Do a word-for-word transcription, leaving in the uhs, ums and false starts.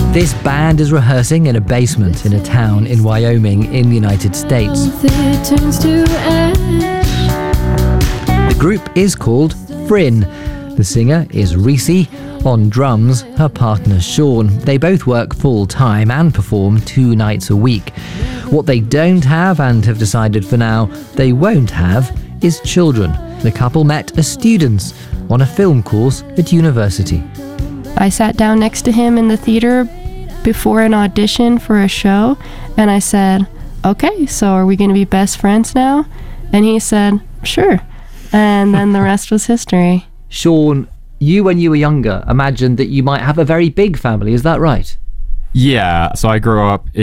This band is rehearsing in a basement in a town in Wyoming in the United States. The group is called Fryn. The singer is Reese. On drums, her partner Sean. They both work full-time and perform two nights a week. What they don't have, and have decided for now they won't have, is children. The couple met as students on a film course at university. I sat down next to him in the theater before an audition for a show, and I said, okay, so are we going to be best friends now? And he said, sure. And then the rest was history. Sean, you, when you were younger, imagined that you might have a very big family, is that right? Yeah, so I grew up